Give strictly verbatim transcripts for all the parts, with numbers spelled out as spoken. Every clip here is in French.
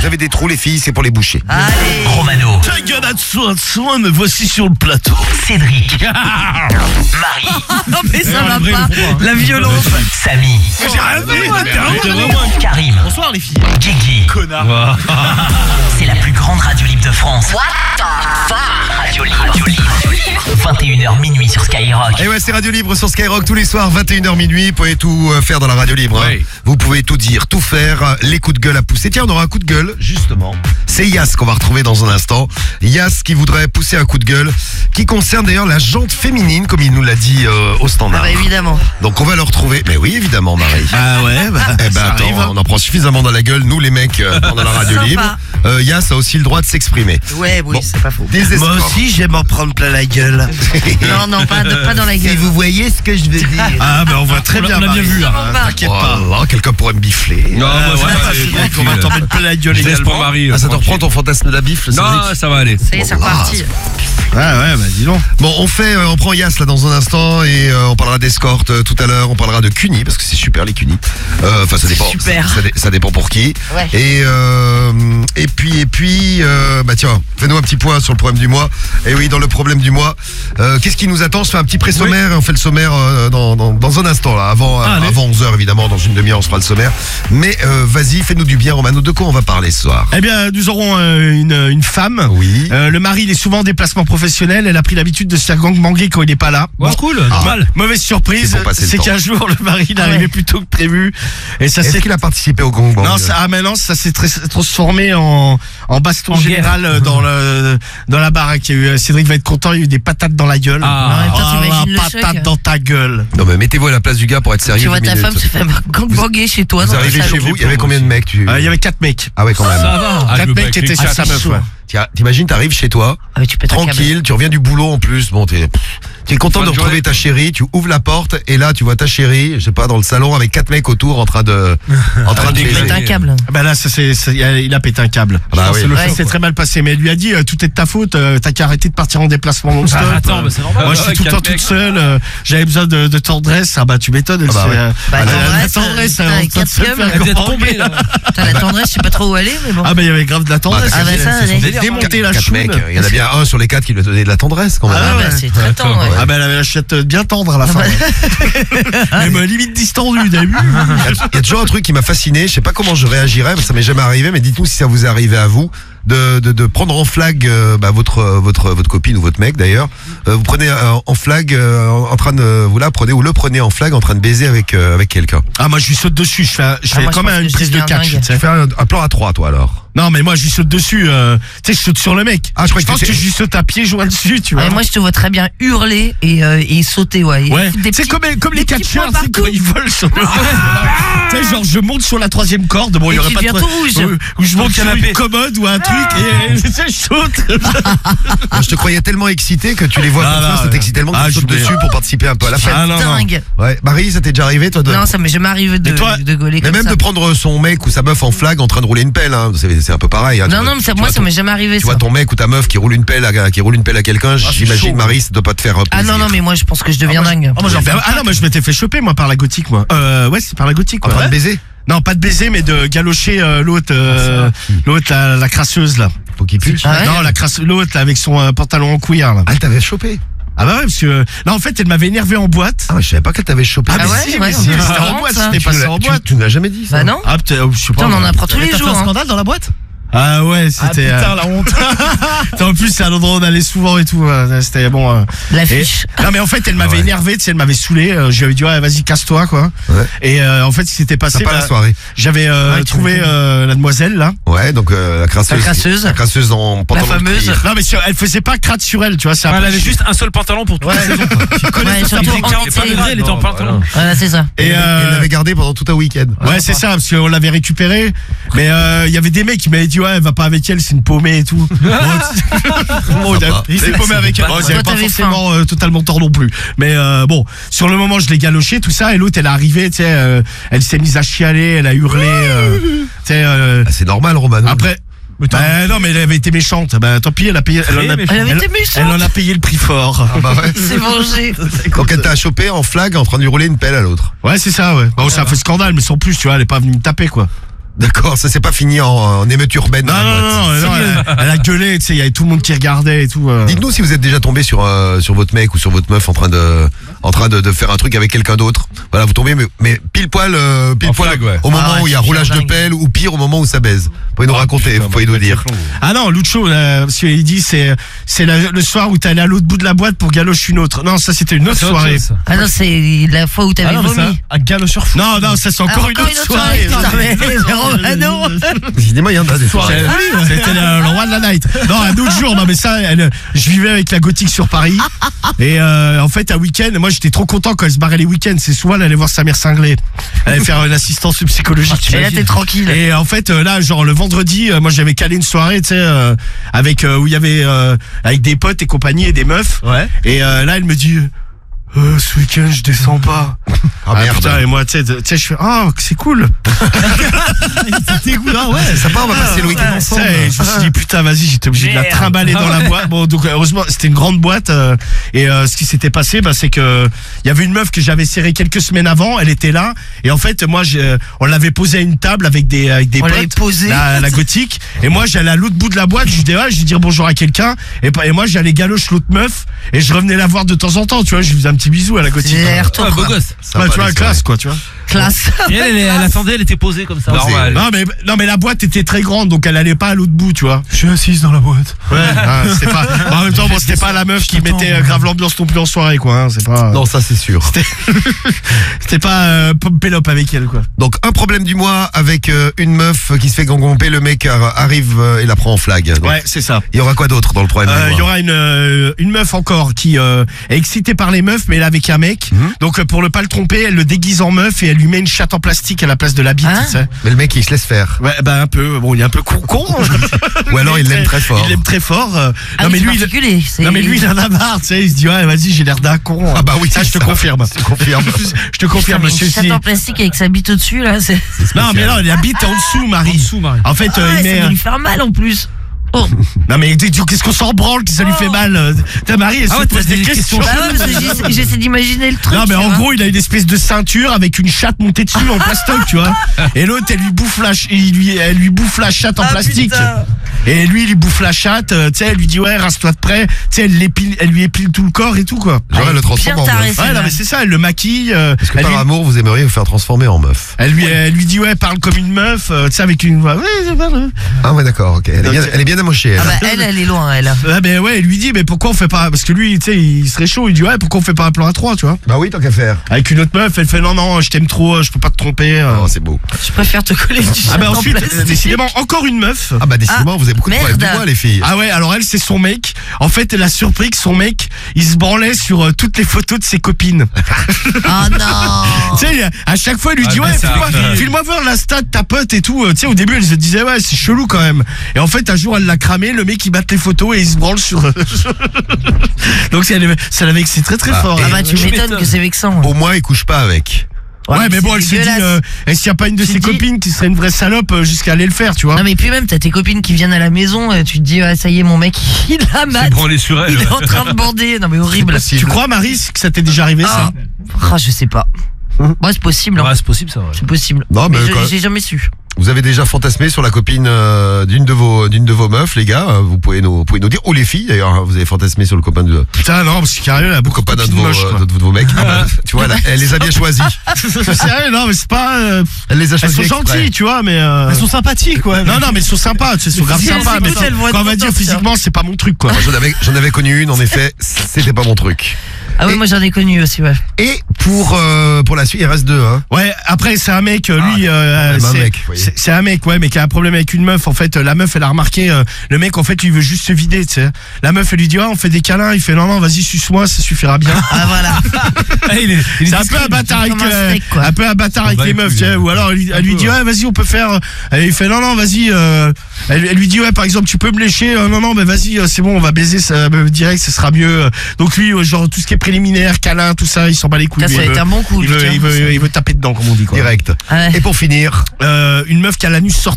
avez des trous, les filles, c'est pour les boucher. Allez. Romano. Ta gueule à soin, soin, me voici sur le plateau. Cédric. Marie. Non mais ça Ouais, va vrai, pas. le fond, hein. La violence. Samy. J'ai rien fait, moi, t'es vraiment- Karim. Bonsoir, les filles. Guigui. Connard. C'est la plus grande radio libre de France. What the fuck? Radio libre. Radio libre. vingt et une heures minuit sur Skyrock. Et ouais, c'est Radio Libre sur Skyrock tous les soirs, vingt et une heures minuit. Vous pouvez tout euh, faire dans la radio libre. Oui. Hein. Vous pouvez tout dire, tout faire. euh, Les coups de gueule à pousser. Tiens, on aura un coup de gueule, justement. C'est Yas qu'on va retrouver dans un instant. Yas qui voudrait pousser un coup de gueule, qui concerne d'ailleurs la jante féminine, comme il nous l'a dit euh, au Ah standard. bah évidemment. Donc on va le retrouver. Mais oui, évidemment, Marie. Ah ouais, bah. Eh ben ça attends, arrive. on en prend suffisamment dans la gueule, nous les mecs, euh, pendant la radio Sympa. libre. Euh, Yas a aussi le droit de s'exprimer. Ouais, oui, Bon. c'est pas faux. Des Moi escorts. aussi, j'aime en prendre plein la gueule. Non, non, pas, de- pas dans la gueule. voyez ce que je veux dire. Ah, bah on voit très On l'a- bien. on l'a bien Marie. vu, hein. Vraiment pas. T'inquiète Oh pas. là, quelqu'un pourrait me bifler. Non, Ah, moi, ouais, ça va, bah, c'est Cédric, tranquille. on va t'en mettre plein la gueule Je laisse également. pour Marie. Ah, ça te tranquille. reprend ton fantasme de la bifle, Non, Cédric? ça va aller. Ça y est, c'est reparti. Ouais, ouais, bah dis donc. Bon, on fait, euh, on prend Yas là dans un instant et euh, on parlera d'escorte euh, tout à l'heure. On parlera de Cuny parce que c'est super les Cuny. Euh, Enfin, ça dépend. super. Ça, dé- ça dépend pour qui. Ouais. Et euh, et puis et puis, euh, bah tiens, fais-nous un petit point sur le problème du mois. Et oui, dans le problème du mois, euh, qu'est-ce qui nous attend? On se fait un petit pré-sommaire et on fait le sommaire euh, dans, dans dans un instant là, avant Ah, euh, allez. avant onze heures évidemment. Dans une demi-heure, on se fera le sommaire. Mais euh, vas-y, fais-nous du bien, Romano. De quoi on va parler ce soir? Eh bien, nous aurons euh, une, une femme. Oui. Euh, le mari, il est souvent en déplacement professionnel. Elle a pris l'habitude de se faire gangbanger quand il n'est pas là. Ouais, cool, Ah. normal. Mauvaise surprise, C'est pour passer le c'est temps. qu'un jour, le mari, il est arrivé Ouais. plus tôt que prévu. Et ça Est-ce s'est... qu'il a participé au gangbang? Non, ça, ah, mais non, ça s'est très- transformé en, en baston En guerre. général euh, dans le, dans la baraque. Il y a eu, euh, Cédric va être content, il y a eu des patates dans la gueule. Ah. En même temps, Oh, t'imagines la le choc. patate dans ta gueule. Non, mais mettez-vous à la place du gars pour être sérieux. Tu vois deux ta minutes. femme se fait gangbanger chez toi Vous dans le arrivez salon. chez vous, il y avait combien de mecs tu... Euh, Il y avait quatre mecs. Ah ouais, quand même. Ça va. Ah, je Quatre veux pas mecs qui avec étaient les chez quatre. sa meuf. Ouais. Tiens, t'imagines, t'arrives chez toi, Ah, mais tu peux être tranquille, tu reviens du boulot en plus, bon, t'es, t'es content Bonne de retrouver journée. ta chérie, tu ouvres la porte et là, tu vois ta chérie, je sais pas, dans le salon avec quatre mecs autour en train de, en train de Des Tu baiser. pètes un câble. Ah bah là, ça, c'est, c'est- il a pété un câble. Ah bah Je pense oui. que le Ouais. film s'est très mal passé, mais elle lui a dit euh, tout est de ta faute, euh, t'as qu'à arrêter de partir en déplacement non-stop. Ah, attends, bah, c'est normal. Moi, je suis Ouais, tout le temps quatre toute mecs. seule. euh, j'avais besoin de, de tendresse. Ah bah tu m'étonnes. Elle Ah bah se ouais. fait, euh, Bah, elle a- tendresse, la tendresse, putain, elle est en avec train de se quatre faire gueules. Vous êtes gangbanger. tombés là. Putain, la tendresse, je sais pas trop où aller, mais bon. Ah bah il y avait grave de la tendresse. Ah bah ça, Elle s'est allez. fait démonter la Quatre choune. mecs, il y en a bien un sur les quatre qui lui a donné de la tendresse quand même. Ah ouais. bah c'est très tendre, ouais. Ah bah elle avait la chatte bien tendre à la fin. Même euh, limite distendue, t'as vu? Il y a toujours un truc qui m'a fasciné, je sais pas comment je réagirais, parce que ça m'est jamais arrivé, mais dites-nous si ça vous est arrivé à vous, de, de, de prendre en flag euh, bah, votre, votre, votre copine ou votre mec d'ailleurs. Euh, vous prenez euh, en flag, euh, en en train de, vous la prenez ou le prenez en flag en train de baiser avec, euh, avec quelqu'un. Ah moi je lui saute dessus. Je fais, un- je Ah, fais moi, je comme pense une que je prise de deviens catch. dingue. tu sais. Tu fais un, un plan à trois toi alors. Non mais moi je lui saute dessus. euh, tu sais je saute sur le mec. Ah, je crois que pense que t'étais- je lui saute à pieds joints dessus, tu vois. Ouais, moi, je te vois très bien hurler et, euh, et sauter, ouais. Et Ouais, des c'est petits- comme, comme les des petits catcheurs, points c'est quand partout. ils volent sur le. Tu sais, genre, je monte sur la troisième corde, bon, il y Et aurait tu pas de. deviens tout rouge. Ou, ou je monte Sur sur le une canapé. commode ou un truc et tu sais, je saute. Moi, je te croyais tellement excité que tu les vois Ah, comme non, ça, ça ouais. t'excite tellement que Ah, tu je sautes voulais- dessus pour participer un peu à la fête. Ah, non, non. Dingue. Ouais, Marie, ça t'est déjà arrivé toi de... Non, ça m'est jamais arrivé de, Mais toi- de gauler Mais comme même ça. de prendre son mec ou sa meuf en flag en train de rouler une pelle, hein. c'est, c'est un peu pareil. Hein. Tu Non, vois- non, mais ça, tu moi, vois ça ton- m'est jamais arrivé, Tu ça. vois ton mec ou ta meuf qui roule une pelle à, qui roule une pelle à quelqu'un, c'est j'imagine chaud. Marie, ça doit pas te faire euh, Ah plaisir. non, non, mais moi, je pense que je deviens dingue. Ah, moi, j'en fais- ah non, moi je m'étais fait choper moi par la gothique moi. Euh ouais c'est par la gothique En quoi. train de baiser. Non pas de baiser mais de galocher euh, l'autre euh, l'autre la, la crasseuse là. Faut qu'il pue. Ah ouais Non la crasse l'autre là, avec son euh, pantalon en cuir là. Ah, elle t'avait chopé. Ah bah ouais parce que là en fait elle m'avait énervé en boîte. Ah, je savais pas qu'elle t'avait chopé. Ah, Ah mais ouais, si, ouais, mais si, c'est c'était marrant, en boîte, ça. c'était Tu passé ne l'as- en tu- boîte. Tu ne l'as jamais dit ça. Bah non. Ah peut-être, oh, je sais pas. Putain, on en moi. apprend tous les jours. hein. Dans la boîte. Ah ouais, c'était. putain, euh, la honte. En plus, c'est un endroit où on allait souvent et tout. euh, C'était bon. euh. Et- L'affiche. Non mais en fait, elle m'avait Ouais. énervé, tu sais, elle m'avait saoulé. euh, Je lui avais dit ouais, vas-y, casse-toi quoi. Ouais. Et euh, en fait, ce qui s'était passé, C'est pas bah, la soirée. j'avais euh, Ouais, tu trouvé m'étonnes. euh, la demoiselle là. Ouais, donc euh, la crasseuse. La crasseuse. La crasseuse en pantalon de fameuse. cuir. Non mais sur- elle faisait pas crade sur elle, tu vois. C'est un Elle peu- avait juste un seul pantalon pour toute la saison. Ouais, surtout Il faisait en quarante-cinq été. degrés, elle était en pantalon. Voilà, c'est ça. Et Et euh, elle l'avait gardé pendant tout un week-end. ouais, c'est ça, parce qu'on l'avait récupéré. Mais euh, il y avait des mecs qui m'avaient dit ouais, va pas avec elle, c'est une paumée et tout. Bon, bon, il a- il s'est paumé avec elle. Bon, Toi, j'avais pas t'avais forcément euh, totalement tort non plus. Mais euh, bon, sur le moment, je l'ai galoché tout ça, et l'autre, elle est arrivée, tu sais, euh, elle s'est mise à chialer, elle a hurlé, euh, tu sais. euh, Ah, c'est normal, Romano. après. Bah, non mais elle avait été méchante. Bah tant pis, elle a payé. Elle en a, méchante. Elle avait été méchante. elle en a payé le prix fort. Ah bah ouais. C'est vengé. Donc elle t'a chopé en flag en train de lui rouler une pelle à l'autre. Ouais c'est ça ouais. Bon ça a fait scandale mais sans plus tu vois, elle est pas venue me taper quoi. D'accord, ça s'est pas fini en, en émeute urbaine. Non, dans la non, boîte. non, non, non, elle, elle a gueulé, tu sais, il y avait tout le monde qui regardait et tout. euh. Dites-nous si vous êtes déjà tombé sur euh, sur votre mec ou sur votre meuf en train de en train de, de faire un truc avec quelqu'un d'autre. Voilà, vous tombez mais, mais pile poil euh, pile En poil flag, ouais. au moment Ah ouais, où il y a c'est roulage de dingue. pelle ou pire au moment où ça baise. Vous pouvez nous Ah, raconter, putain, vous pouvez nous bah, dire. Ah non, Lucho, là, parce qu'il dit c'est c'est la- le soir où t'es allé à l'autre bout de la boîte pour galoche une autre. Non, ça c'était une autre C'est autre soirée. chose, ça. Ah non, c'est la fois où t'avais Ah non, mais vomi. ça, un galop sur fou. Non, non, ça c'est encore, Ah, une autre soirée. putain, mais c'est Romano. Dis-moi, il y en a des soirées. C'est- C'était le, le roi de la night. Non, un autre jour, non mais ça, elle, je vivais avec la gothique sur Paris. Et euh, en fait, un week-end, moi j'étais trop content quand elle se barrait les week-ends. C'est souvent elle allait voir sa mère cinglée. Elle allait faire une assistance psychologique. Et là, t'imagines. t'es tranquille. Et en fait, euh, là, genre le vendredi, euh, moi j'avais calé une soirée, tu sais, euh, avec euh, où il y avait euh, avec des potes et compagnie et des meufs. Ouais. Et euh, là, elle me dit. Euh, ce week-end je descends pas. Ah merde. Putain, et moi tu sais tu sais je fais ah c'est cool. C'était cool. Ah ouais. C'est sympa, on va passer le week-end Ouais, ensemble. ça, et je me suis dit putain vas-y j'étais obligé de la Merde. trimballer dans la boîte. Bon donc heureusement c'était une grande boîte euh, et euh, ce qui s'était passé bah, c'est que il y avait une meuf que j'avais serrée quelques semaines avant, elle était là et en fait moi j'ai- on l'avait posée à une table avec des avec des On l'avait potes, posée. la, la gothique et moi j'allais à l'autre bout de la boîte, je disais ouais, je vais dire bonjour à quelqu'un et, et moi j'allais galoche l'autre meuf et je revenais la voir de temps en temps, tu vois, je lui faisais un petit bisou à la gothique. C'est Ouais, retour, beau quoi. gosse. Sympa, Ouais, tu vois, les classe quoi, tu vois. Classe. Et elle, elle, elle attendait, elle était posée comme ça. Normal. Non mais non mais la boîte était très grande donc elle allait pas à l'autre bout, tu vois. Je suis assise dans la boîte. Ouais, ah, c'est pas. Bah, en même temps, bon, c'était pas la meuf qui mettait euh, grave l'ambiance non plus en soirée, quoi. Hein, c'est pas. Non, ça c'est sûr. C'était pas euh, Pélope avec elle, quoi. Donc un problème du mois avec euh, une meuf qui se fait gangomper, le mec ar- arrive euh, et la prend en flag. Donc, Ouais, c'est ça. il y aura quoi d'autre dans le problème Euh, du Il y mois aura une euh, une meuf encore qui euh, est excitée par les meufs, mais elle est avec un mec. Mhm. Donc euh, pour ne pas le tromper, elle le déguise en meuf et elle lui met une chatte en plastique à la place de la bite. Hein Tu sais. Mais le mec il se laisse faire. Ouais, bah un peu. Bon, il est un peu con. con. Ou alors il l'aime très fort. Il l'aime très fort. euh, Ah, non mais c'est lui, il, particulier. c'est- non mais lui, il en a marre. Tu sais, il se dit ouais, vas-y, j'ai l'air d'un con. Ah bah oui, ça, je te ça. confirme. Je te confirme. Je te confirme, Une monsieur. chatte Si. en plastique avec sa bite au-dessus, là. C'est Non mais non, il habite en dessous, Marie. En dessous, Marie. En fait, euh, Ah ouais, il ça met. va lui faire mal en plus. Oh. Non mais dis- dis- qu'est-ce qu'on s'en branle que ça lui fait mal euh, Ta Marie, elle Ah se ouais, pose t'as des des questions. Bah ouais, parce que j'essaie- j'essaie d'imaginer le truc. Non mais tu en vois. gros il a une espèce de ceinture avec une chatte montée dessus en plastoc, tu vois. Et l'autre elle lui bouffe la ch- il lui elle lui bouffe la chatte en Ah, plastique. putain. Et lui il lui bouffe la chatte, euh, tu sais, elle lui dit ouais rase-toi de près, tu sais elle l'épile, elle lui épile tout le corps et tout quoi. Genre elle le Bien transforme en taré, meuf. c'est Ouais non vrai. mais c'est ça, elle le maquille. euh, Est-ce que elle, par lui, amour vous aimeriez vous faire transformer en meuf? elle lui elle lui dit ouais parle comme une meuf, euh, tu sais avec une voix. Ouais, c'est pas vrai. Ah ouais d'accord, ok. Elle est bien, Ok. elle est bien amochée. Elle. Ah bah elle, elle est loin, elle. Ah ben ouais, elle lui dit mais pourquoi on fait pas, parce que lui tu sais il serait chaud, il dit ouais pourquoi on fait pas un plan à trois, tu vois. Bah oui, tant qu'à faire. Avec une autre meuf, elle fait non non, je t'aime trop, je peux pas te tromper. euh. Oh, c'est beau. Je préfère te coller du Ah bah chatte en ensuite, plastique. décidément encore une meuf. Ah bah décidément, vous avez beaucoup de problèmes du merde. mois les filles. Ah ouais, alors elle c'est son mec. En fait, elle a surpris que son mec, il se branlait sur euh, toutes les photos de ses copines. Ah non. Tu sais, à chaque fois, il lui Ah, dit mais ouais, ça file-moi, arrive. file-moi voir l'insta de ta pote et tout. Euh, Tu sais, au début, elle se disait ouais, c'est chelou quand même. Et en fait, un jour, elle l'a cramé, le mec il bat les photos et il se branle sur. Donc ça l'avait- ça l'avait vexé très très Ah, fort. Ah hein. bah tu Je m'étonnes m'étonne. que c'est vexant. Au moins il couche pas avec. Ouais, mais bon, elle c'est se dit, dégueulasse. euh, est-ce qu'il n'y a pas une de Tu ses dis- copines qui serait une vraie salope euh, jusqu'à aller le faire, tu vois? Non mais puis même t'as tes copines qui viennent à la maison et tu te dis ah, ça y est mon mec il a C'est mat, branlé sur elle. il est en train de bander. Non mais horrible. Tu crois, Marie, que ça t'est déjà arrivé, Ah, ça? ah, je sais pas. Moi c'est possible. hein. Ouais, c'est possible ça. Ouais. C'est possible. Non, mais je- quand- j'ai jamais su. Vous avez déjà fantasmé sur la copine euh, d'une de vos d'une de vos meufs, les gars. euh, Vous pouvez nous vous pouvez nous dire, ou les filles d'ailleurs. hein, Vous avez fantasmé sur le copain de Putain, non, parce que carrément, elle a le beaucoup de copain d'un de copines vos, moches, euh, quoi. de, de vos mecs. Ah bah, tu vois, elle, a- elle les a bien choisis. Sérieux, non, mais c'est pas. euh, Elle les a elles choisis. sont exprès. gentilles, tu vois, mais. euh, Elles sont sympathiques, ouais. Non, non, mais elles sont sympas, tu sais, elles sont grave Si elles sympas, mais écoutent, elles vont être quand on va dire contentes, physiquement, c'est pas mon truc, quoi. Moi, J'en avais j'en avais connu une en effet. C'était pas mon truc. Ah oui Et- moi j'en ai connu aussi ouais. Et pour euh, pour la suite, il reste deux. Hein. Ouais, après, c'est un mec, euh, lui, Ah, euh, même un c'est- mec, vous voyez. c'est c'est un mec, ouais, mais qui a un problème avec une meuf. En fait, euh, la meuf, elle a remarqué, euh, le mec, en fait, lui, il veut juste se vider, tu sais. La meuf, elle lui dit, ah, on fait des câlins. Il fait, non, non, vas-y, suce-moi, ça suffira bien. Ah voilà. Ah, il est, il est C'est un peu discret. un bâtard avec, Comme un euh, steak, quoi. un peu un bâtard avec bah, les et meufs, puis, tu sais. euh, Ou alors, elle, lui- elle lui un dit, peu, ouais, vas-y, on peut faire. Et il fait, non, non, vas-y. euh, elle, elle lui dit, ouais, par exemple, tu peux me lécher. Euh, non, non, mais vas-y, euh, c'est bon, on va baiser ça, euh, direct, ce sera mieux. Donc lui, euh, genre, tout ce qui est préliminaire, câlin, tout ça, il s'en bat les couilles. Ça, Lui, ça va il être veut- un bon coup. il lui, veut, tiens. il veut, il veut taper dedans, comme on dit, quoi. Direct. Ouais. Et pour finir, Euh, une meuf qui a l'anus sortant.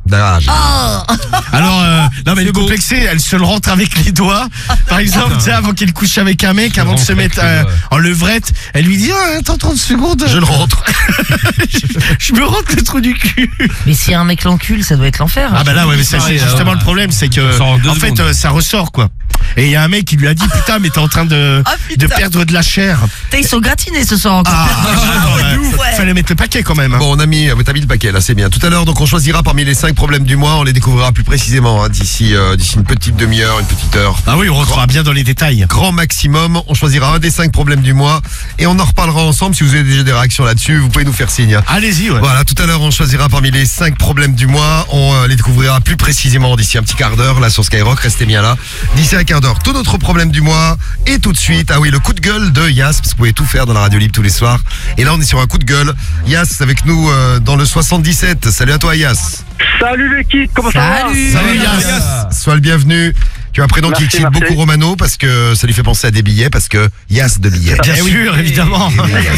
Ah, j'ai- Oh Alors, euh, non mais le complexé, elle se le rentre avec les doigts. Par exemple, tu sais, avant qu'elle couche avec un mec, avant de se mettre euh, en levrette, elle lui dit ah, attends trente secondes. Je le rentre. je, je me rentre le trou du cul. Mais si un mec l'encule, ça doit être l'enfer. Ah bah là, ouais, mais ça, c'est justement le problème, c'est que Ça sort en deux en fait, secondes. euh, ça ressort quoi. Et il y a un mec qui lui a dit putain, mais t'es en train de Ah, putain. de perdre de la chair. Putain, ils sont gratinés ce soir encore. Ah, ouais, ouais, ouais. fallait mettre le paquet quand même. Hein. Bon, on a mis, t'as mis le paquet, là, c'est bien. Tout à l'heure, donc, on choisira parmi les cinq problèmes du mois. On les découvrira plus précisément, hein, d'ici, euh, d'ici une petite demi-heure, une petite heure. Ah oui, on rentrera bien dans les détails. Grand maximum. On choisira un des cinq problèmes du mois. Et on en reparlera ensemble. Si vous avez déjà des réactions là-dessus, vous pouvez nous faire signe. Allez-y, ouais. Voilà, tout à l'heure, on choisira parmi les cinq problèmes du mois. On euh, les découvrira plus précisément d'ici un petit quart d'heure, là, sur Skyrock. Restez bien là. D'ici un quart d'heure, tout notre problème du mois. Et tout de suite, ah oui, le coup de gueule de Yass, parce que vous pouvez tout faire dans la radio libre tous les soirs. Et là, on est sur un coup de gueule. Yass, avec nous euh, dans le soixante-dix-sept. Salut à toi, Yass. Salut l'équipe, comment ça va? Salut. Salut, Yass. Sois le bienvenu. Tu as un prénom qui Merci, excite merci. beaucoup Romano parce que ça lui fait penser à des billets, parce que Yass de billets. Bien sûr, évidemment. Eh oui,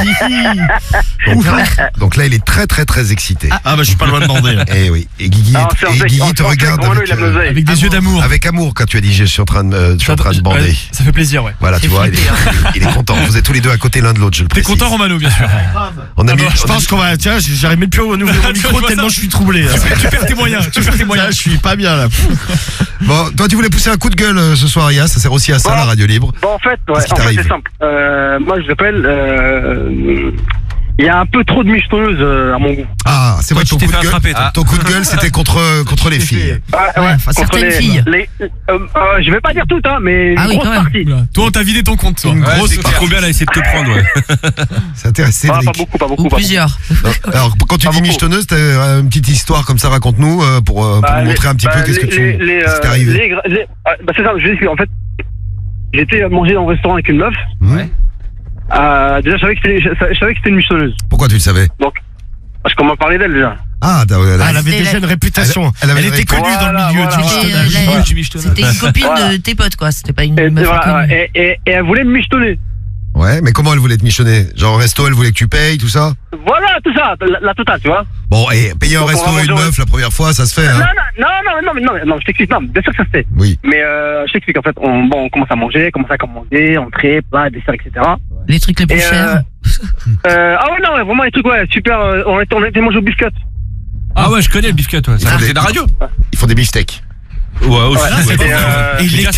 Yass. donc, donc là, il est très très très excité. Ah bah je suis pas loin de demander. Et oui. Et Guigui, Ah, est- c'est un et mec- Guigui en te français, regarde Romano, avec, il a euh, l'oseille. Avec des yeux d'amour. avec amour quand tu as dit je suis en train de, je suis en train de bander. Ouais, ça fait plaisir, ouais. Voilà, tu vois, il est, il est content. Vous êtes tous les deux à côté l'un de l'autre, je le T'es précise. content, Romano, bien sûr. On a mis, Je pense qu'on va, tiens, j'arrive même plus à ouvrir mon Tu micro vois tellement ça je suis troublé. Là. Tu perds tes moyens, tu perds tes Là, moyens. je suis pas bien là. Bon, toi, tu voulais pousser un coup de gueule euh, ce soir, Yass. Ça sert aussi à ça, Bon. la radio libre. Bon, en fait, ouais, Qu'est-ce qui en fait t'arrive c'est simple. Euh, moi, je l'appelle. euh, Il y a un peu trop de michetonneuses euh, à mon goût. Ah, c'est vrai que Tu ton t'es coup fait de gueule, attraper, toi. ton coup de gueule, c'était contre contre les filles. Ouais, Ouais, enfin, contre certaines les- filles. les- euh, euh, je vais pas dire toutes, hein, mais une Ah oui, grosse quand même. partie. Toi, on t'a vidé ton compte, toi. Une grosse Par combien elle a essayé de te prendre, ouais. C'est intéressant. Ah, Cédric. pas beaucoup, pas beaucoup. Ou pas plusieurs. Alors, quand tu Pas dis beaucoup. michetonneuse, t'as euh, une petite histoire comme ça, raconte-nous, euh, pour, euh, pour Bah, nous les- montrer un petit bah, peu qu'est-ce que les- tu les- les, qu'est-ce qui t'est euh, arrivé. les gra- les- ah, bah, c'est ça, je dis en fait, j'étais manger dans un restaurant avec une meuf. Ouais. Euh, déjà, je savais que c'était, je, je savais que c'était une michetonneuse. Pourquoi tu le savais? Parce qu'on m'a parlé d'elle déjà. Ah, t'as, euh, Ah, elle avait c'était déjà la- une réputation. Elle- elle avait Elle une était connue réputation. dans le milieu Voilà, du voilà. michetonnage. C'était, euh, Ouais, tu michetonnes. C'était une copine Voilà. de tes potes, quoi. C'était pas une Et, meuf voilà, inconnue. et, et, et elle voulait me michetonner. Ouais, mais comment elle voulait te michonner? Genre au resto, elle voulait que tu payes, tout ça? Voilà, tout ça, la, la totale, tu vois. Bon, et payer un Donc, on resto va à une manger au- meuf la première fois, ça se fait, Non, hein? non, non, non, non, mais non, mais non, je t'explique, non, bien sûr que ça se fait. Oui. Mais euh, je t'explique, en fait, on, bon, on commence à manger, on commence à commander, entrée, plat, dessert, et cetera. Les trucs les plus Et, euh, chers. Euh, ah ouais, non, ouais, vraiment, les trucs, ouais, super, euh, on était, on était mangé au biscuit. Ah ouais, je connais le biscuit, toi. Ah, C'est de la radio. Ils font des beefsteaks. Ouais, aussi. Ouais, ouais. et, euh, Et il est